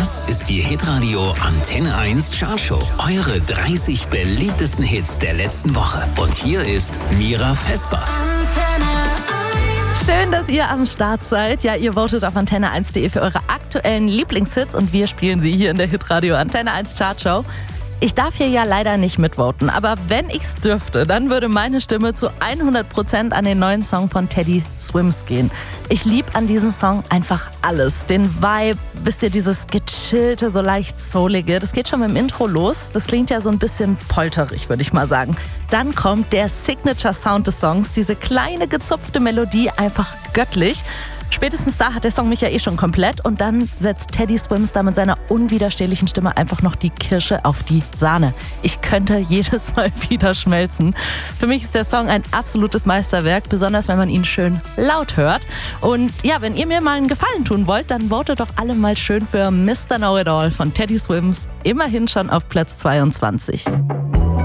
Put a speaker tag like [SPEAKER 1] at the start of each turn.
[SPEAKER 1] Das ist die Hitradio Antenne 1 Chartshow. Eure 30 beliebtesten Hits der letzten Woche. Und hier ist Mira Vesper.
[SPEAKER 2] Schön, dass ihr am Start seid. Ja, ihr votet auf antenne1.de für eure aktuellen Lieblingshits und wir spielen sie hier in der Hitradio Antenne 1 Chartshow. Ich darf hier ja leider nicht mitvoten, aber wenn ich's dürfte, dann würde meine Stimme zu 100% an den neuen Song von Teddy Swims gehen. Ich liebe an diesem Song einfach alles. Den Vibe, wisst ihr, dieses gechillte, so leicht soulige, das geht schon mit dem Intro los. Das klingt ja so ein bisschen polterig, würde ich mal sagen. Dann kommt der Signature-Sound des Songs, diese kleine gezupfte Melodie, einfach göttlich. Spätestens da hat der Song mich ja eh schon komplett und dann setzt Teddy Swims da mit seiner unwiderstehlichen Stimme einfach noch die Kirsche auf die Sahne. Ich könnte jedes Mal wieder schmelzen. Für mich ist der Song ein absolutes Meisterwerk, besonders wenn man ihn schön laut hört. Und ja, wenn ihr mir mal einen Gefallen tun wollt, dann votet doch alle mal schön für Mr. Know-It-All von Teddy Swims. Immerhin schon auf Platz 22.